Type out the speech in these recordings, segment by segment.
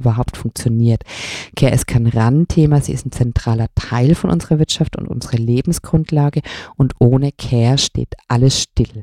überhaupt funktioniert. Care ist kein Randthema, sie ist ein zentraler Teil von unserer Wirtschaft und unserer Lebensgrundlage und ohne Care steht alles still.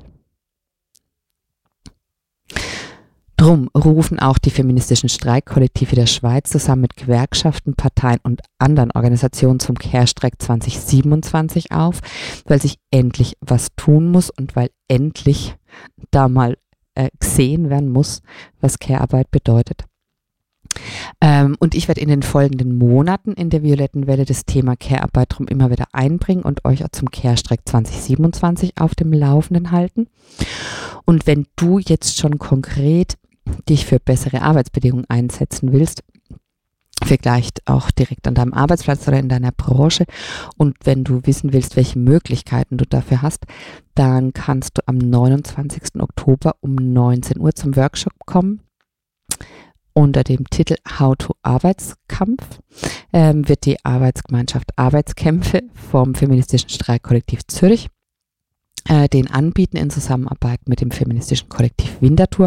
Drum rufen auch die feministischen Streikkollektive der Schweiz zusammen mit Gewerkschaften, Parteien und anderen Organisationen zum Care-Streik 2027 auf, weil sich endlich was tun muss und weil endlich da mal gesehen werden muss, was Care-Arbeit bedeutet. Und ich werde in den folgenden Monaten in der Violetten Welle das Thema Care-Arbeit drum immer wieder einbringen und euch auch zum Care-Streik 2027 auf dem Laufenden halten. Und wenn du jetzt schon konkret dich für bessere Arbeitsbedingungen einsetzen willst, vielleicht auch direkt an deinem Arbeitsplatz oder in deiner Branche, und wenn du wissen willst, welche Möglichkeiten du dafür hast, dann kannst du am 29. Oktober um 19 Uhr zum Workshop kommen. Unter dem Titel How to Arbeitskampf wird die Arbeitsgemeinschaft Arbeitskämpfe vom feministischen Streikkollektiv Zürich den anbieten in Zusammenarbeit mit dem feministischen Kollektiv Winterthur.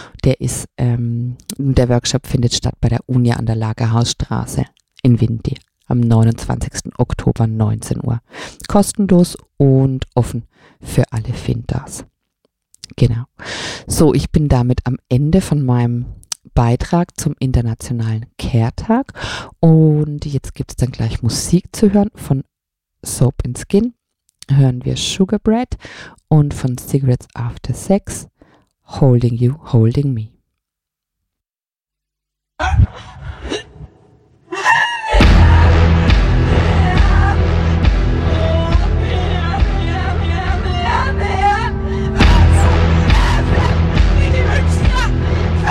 Der Workshop findet statt bei der Uni an der Lagerhausstraße in Winti am 29. Oktober 19 Uhr. Kostenlos und offen für alle Fintas. Genau. So, ich bin damit am Ende von meinem Beitrag zum Internationalen Care-Tag und jetzt gibt es dann gleich Musik zu hören. Von Soap and Skin hören wir Sugar Bread und von Cigarettes After Sex Holding You, Holding Me.